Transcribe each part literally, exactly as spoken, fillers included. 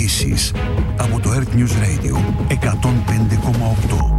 ειδήσεις από το Earth News Radio εκατόν πέντε κόμμα οκτώ.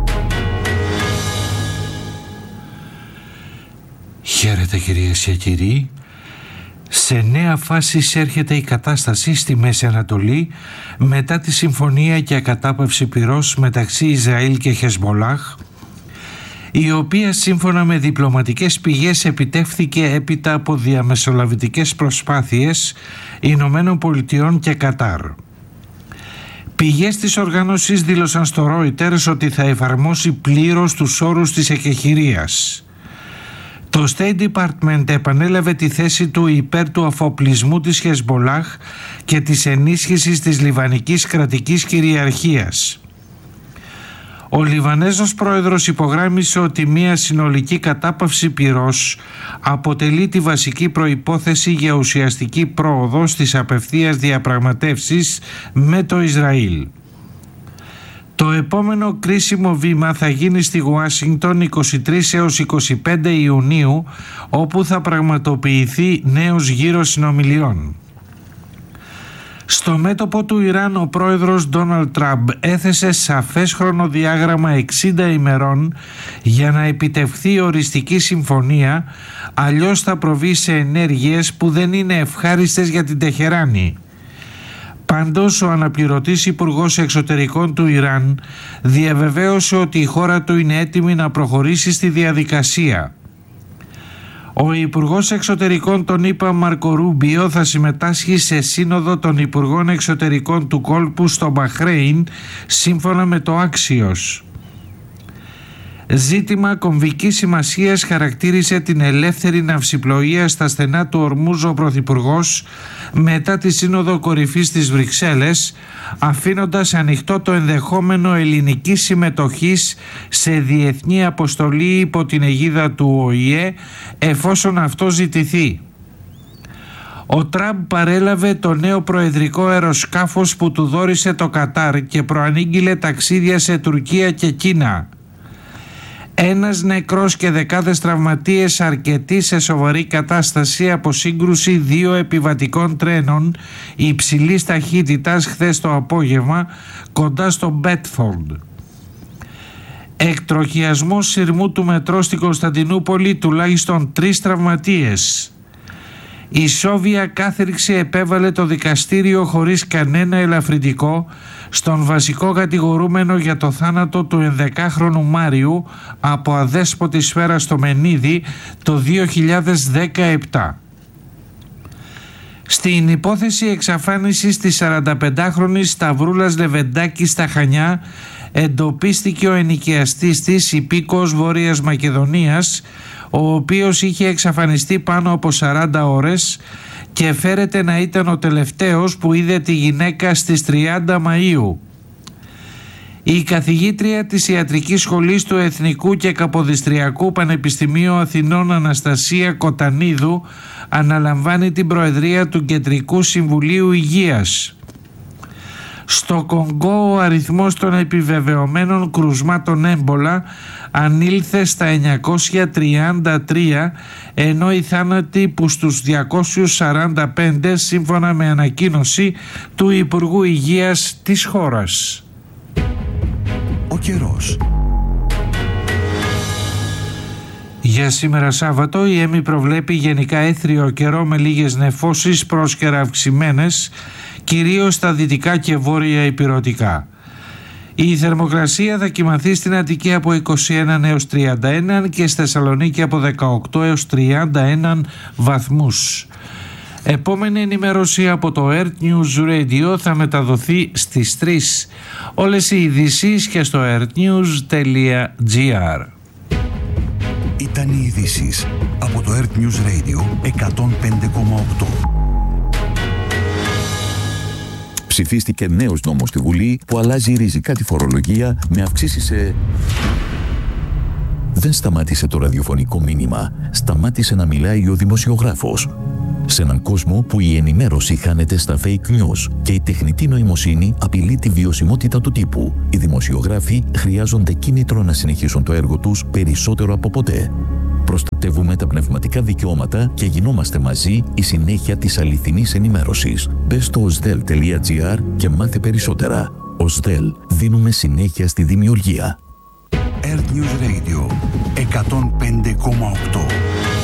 Χαίρετε κυρίες και κύριοι. Σε νέα φάση εισέρχεται η κατάσταση στη Μέση Ανατολή μετά τη συμφωνία για κατάπαυση πυρός μεταξύ Ισραήλ και Χεσμολάχ, η οποία σύμφωνα με διπλωματικές πηγές επιτεύχθηκε έπειτα από διαμεσολαβητικές προσπάθειες Ηνωμένων Πολιτειών και Κατάρ. Πηγές της οργάνωσης δήλωσαν στο Reuters ότι θα εφαρμόσει πλήρως τους όρους της εκεχηρίας. Το State Department επανέλαβε τη θέση του υπέρ του αφοπλισμού της Χεσμολάχ και της ενίσχυσης της λιβανικής κρατικής κυριαρχίας. Ο Λιβανέζος πρόεδρος υπογράμμισε ότι μια συνολική κατάπαυση πυρός αποτελεί τη βασική προϋπόθεση για ουσιαστική πρόοδο στις απευθείας διαπραγματεύσεις με το Ισραήλ. Το επόμενο κρίσιμο βήμα θα γίνει στη Ουάσιγκτον είκοσι τρεις έως είκοσι πέντε Ιουνίου, όπου θα πραγματοποιηθεί νέος γύρος συνομιλιών. Στο μέτωπο του Ιράν ο πρόεδρος Ντόναλντ Τραμπ έθεσε σαφές χρονοδιάγραμμα εξήντα ημερών για να επιτευχθεί οριστική συμφωνία, αλλιώς θα προβεί σε ενέργειες που δεν είναι ευχάριστες για την Τεχεράνη. Πάντως, ο αναπληρωτής υπουργός εξωτερικών του Ιράν διαβεβαίωσε ότι η χώρα του είναι έτοιμη να προχωρήσει στη διαδικασία. Ο υπουργός εξωτερικών των ΗΠΑ Μάρκο Ρούμπιο θα συμμετάσχει σε σύνοδο των υπουργών εξωτερικών του κόλπου στο Μπαχρέιν, σύμφωνα με το Axios. Ζήτημα κομβικής σημασίας χαρακτήρισε την ελεύθερη ναυσιπλοεία στα στενά του Ορμούζ ο Πρωθυπουργός μετά τη Σύνοδο Κορυφής στις Βρυξέλλες, αφήνοντας ανοιχτό το ενδεχόμενο ελληνικής συμμετοχής σε διεθνή αποστολή υπό την αιγίδα του Ο Η Ε, εφόσον αυτό ζητηθεί. Ο Τραμπ παρέλαβε το νέο προεδρικό αεροσκάφος που του δώρισε το Κατάρ και προανήγγειλε ταξίδια σε Τουρκία και Κίνα. Ένας νεκρός και δεκάδες τραυματίες, αρκετοί σε σοβαρή κατάσταση από σύγκρουση δύο επιβατικών τρένων υψηλής ταχύτητας χθες το απόγευμα κοντά στο Μπέτφορντ. Εκτροχιασμός σειρμού του μετρό στην Κωνσταντινούπολη, τουλάχιστον τρεις τραυματίες. Η Σόβια κάθριξη επέβαλε το δικαστήριο χωρίς κανένα ελαφρυντικό στον βασικό κατηγορούμενο για το θάνατο του ενδεκάχρονου Μάριου από αδέσποτη σφαίρα στο Μενίδη το δύο χιλιάδες δεκαεπτά. Στην υπόθεση εξαφάνισης της σαρανταπεντάχρονης Σταυρούλας Λεβεντάκη στα Χανιά εντοπίστηκε ο ενοικιαστής της, υπήκοος Βόρειας Μακεδονίας, ο οποίος είχε εξαφανιστεί πάνω από σαράντα ώρες και φέρεται να ήταν ο τελευταίος που είδε τη γυναίκα στις τριάντα Μαΐου. Η καθηγήτρια της Ιατρικής Σχολής του Εθνικού και Καποδιστριακού Πανεπιστημίου Αθηνών Αναστασία Κοτανίδου αναλαμβάνει την προεδρία του Κεντρικού Συμβουλίου Υγείας. Στο Κονγκό ο αριθμός των επιβεβαιωμένων κρουσμάτων έμπολα ανήλθε στα εννιακόσια τριάντα τρία, ενώ οι θάνατοι που στους διακόσιους σαράντα πέντε σύμφωνα με ανακοίνωση του Υπουργού Υγείας της χώρας. Ο καιρός. Για σήμερα Σάββατο η ΕΜΗ προβλέπει γενικά έθριο καιρό με λίγες νεφώσεις πρόσκαιρα αυξημένες, κυρίως στα δυτικά και βόρεια ηπειρωτικά. Η θερμοκρασία θα κυμανθεί στην Αττική από είκοσι ένα έως τριάντα ένα και στη Θεσσαλονίκη από δεκαοκτώ έως τριάντα ένα βαθμούς. Επόμενη ενημέρωση από το Earth News Radio θα μεταδοθεί στις τρεις. Όλες οι ειδήσεις και στο earthnews τελεία gr. Ήταν οι ειδήσεις από το Earth News Radio εκατόν πέντε κόμμα οκτώ. Ψηφίστηκε νέος νόμος στη Βουλή που αλλάζει ριζικά τη φορολογία με αυξήσεις σε... Δεν σταμάτησε το ραδιοφωνικό μήνυμα, σταμάτησε να μιλάει ο δημοσιογράφος. Σε έναν κόσμο που η ενημέρωση χάνεται στα fake news και η τεχνητή νοημοσύνη απειλεί τη βιωσιμότητα του τύπου, οι δημοσιογράφοι χρειάζονται κίνητρο να συνεχίσουν το έργο τους περισσότερο από ποτέ. Προστατεύουμε τα πνευματικά δικαιώματα και γινόμαστε μαζί η συνέχεια της αληθινής ενημέρωσης. Μπες στο οσδέλ τελεία τζι άρ και μάθε περισσότερα. οσδέλ, δίνουμε συνέχεια στη δημιουργία. Earth News Radio εκατόν πέντε κόμμα οκτώ.